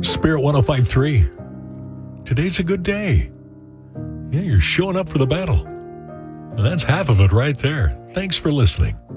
Spirit 105.3. Today's a good day. Yeah, you're showing up for the battle. Well, that's half of it right there. Thanks for listening.